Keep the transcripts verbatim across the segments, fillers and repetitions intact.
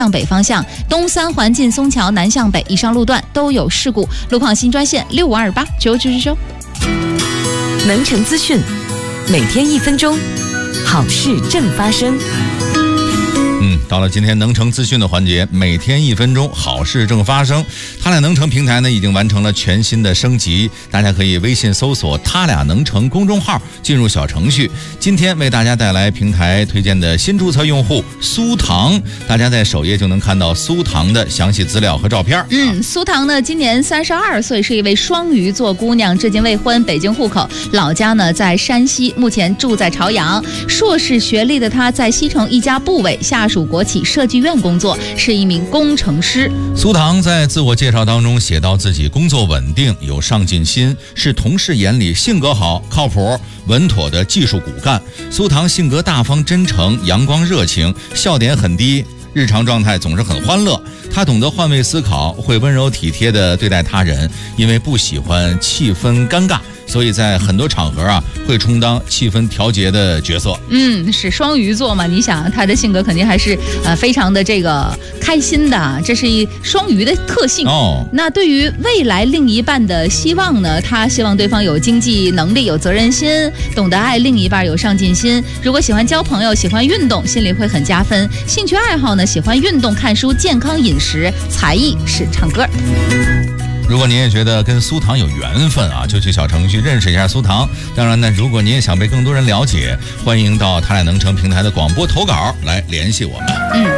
向北方向，东三环进松桥南向北以上路段都有事故，路况新专线六五二八九九九九。 能城资讯，每天一分钟，好事正发生。 嗯，到了今天能城资讯的环节，每天一分钟，好事正发生。他俩能城平台呢已经完成了全新的升级，大家可以微信搜索他俩能城公众号，进入小程序。今天为大家带来平台推荐的新注册用户苏糖，大家在首页就能看到苏糖的详细资料和照片。 嗯，苏糖呢今年三十二岁，是一位双鱼座姑娘，至今未婚，北京户口，老家呢在山西，目前住在朝阳。硕士学历的她在西城一家部委下属国企设计院工作，是一名工程师。 苏糖在自我介绍当中写到自己工作稳定，有上进心，是同事眼里性格好、靠谱、稳妥的技术骨干。苏糖性格大方、真诚、阳光热情，笑点很低，日常状态总是很欢乐。他懂得换位思考，会温柔体贴地对待他人，因为不喜欢气氛尴尬，所以在很多场合啊，会充当气氛调节的角色。 嗯，是双鱼座嘛？你想他的性格肯定还是呃非常的这个开心的，这是一双鱼的特性。 哦， 那对于未来另一半的希望呢？他希望对方有经济能力、有责任心，懂得爱另一半、有上进心。如果喜欢交朋友、喜欢运动，心里会很加分。兴趣爱好呢？喜欢运动、看书、健康饮食，才艺是唱歌。 如果您也觉得跟苏糖有缘分啊，就去小程序认识一下苏糖。当然呢，如果您也想被更多人了解，欢迎到他俩能城平台的广播投稿来联系我们。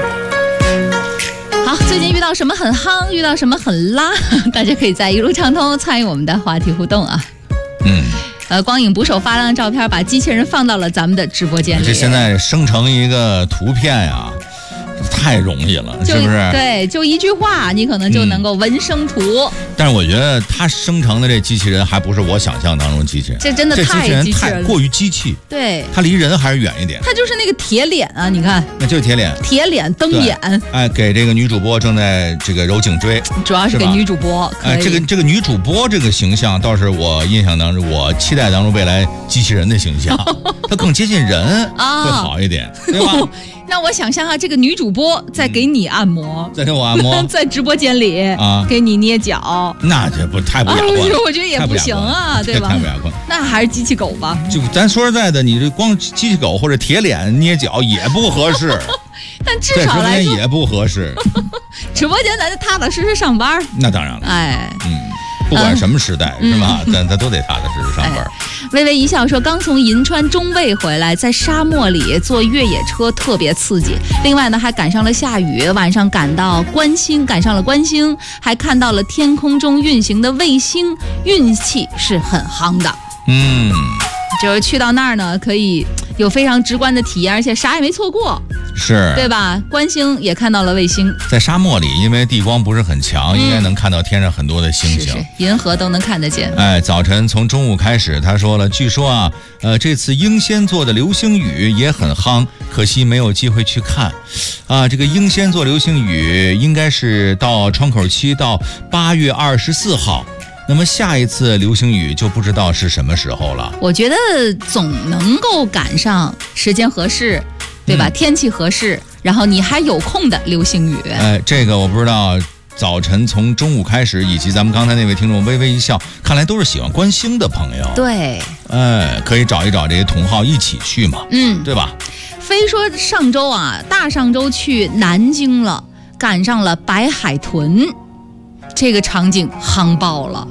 嗯，好，最近遇到什么很夯，遇到什么很拉，大家可以在一路畅通参与我们的话题互动啊。 嗯。 呃，光影捕手发张照片，把机器人放到了咱们的直播间里。 这现在生成一个图片呀、啊。太容易了，是不是？ 对，就一句话，你可能就能够文生图。嗯、 但是我觉得它生成的这机器人还不是我想象当中的机器人， 这真的太这机器人机器人太过于机器。 对， 它离人还是远一点。 它就是那个铁脸啊，你看， 那就是铁脸， 铁脸瞪眼。 哎，给这个女主播正在这个揉颈椎， 主要是给女主播。 哎，这个这个女主播这个形象倒是我印象当中，我期待当中未来机器人的形象，它更接近人会好一点，对吧？ 那我想象下，这个女主播在给你按摩， 在给我按摩， 在直播间里啊，给你捏脚， 那这不太不雅观、 啊、我觉得也不行啊，对吧？ 太不雅观。 那还是机器狗吧。 就咱说实在的，你这光机器狗或者铁脸捏脚也不合适， 但至少来说也不合适。 直播间咱就踏踏实实上班。 那当然了， 哎，嗯。 不管什么时代、嗯、是吧？咱咱都得踏踏实实上班。 哎、微微一笑说，刚从银川中卫回来，在沙漠里坐越野车特别刺激。另外呢，还赶上了下雨，晚上赶到观星，赶上了观星，还看到了天空中运行的卫星，运气是很夯的。 嗯， 就是去到那儿呢，可以有非常直观的体验，而且啥也没错过。 是， 对吧？观星也看到了卫星， 在沙漠里，因为地光不是很强、嗯，应该能看到天上很多的星星， 是是银河都能看得见。 哎，早晨从中午开始，他说了，据说啊，呃，这次英仙座的流星雨也很夯，可惜没有机会去看。啊，这个英仙座流星雨应该是到窗口期到八月二十四号。那么下一次流星雨就不知道是什么时候了。 我觉得总能够赶上时间合适，对吧？嗯、天气合适，然后你还有空的流星雨。 哎，这个我不知道。早晨从中午开始，以及咱们刚才那位听众微微一笑，看来都是喜欢观星的朋友。 对， 哎，可以找一找这些同好一起去嘛，嗯，对吧？ 非说上周啊，大上周去南京了，赶上了白海豚。这个场景夯爆了，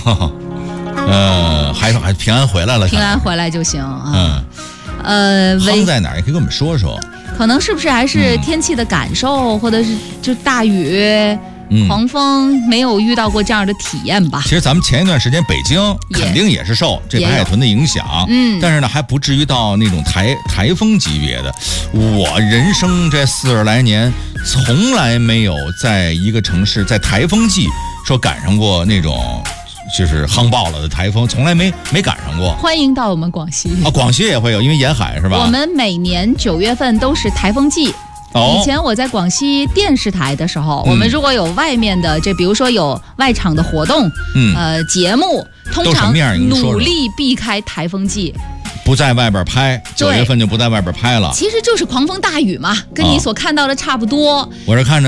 呃，还还平安回来了， 平安回来就行啊。嗯，呃， 夯在哪儿？也可以跟我们说说。 可能是不是还是天气的感受，嗯、或者是就大雨、嗯、狂风，没有遇到过这样的体验吧？ 其实咱们前一段时间北京肯定也是受这白海豚的影响，嗯，但是呢还不至于到那种台台风级别的。我人生这四十来年，从来没有在一个城市在台风季说赶上过那种就是夯爆了的台风，从来没没赶上过。 欢迎到我们广西啊，广西也会有，因为沿海是吧？ 我们每年九月份都是台风季。哦、以前我在广西电视台的时候、嗯，我们如果有外面的这，比如说有外场的活动，嗯，呃，节目，通常努力避开台风季。 不在外边拍，九月份就不在外边拍了。 其实就是狂风大雨嘛，跟你所看到的差不多。 我是看着。